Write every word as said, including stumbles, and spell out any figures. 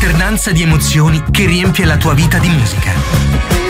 un'alternanza di emozioni che riempie la tua vita di musica.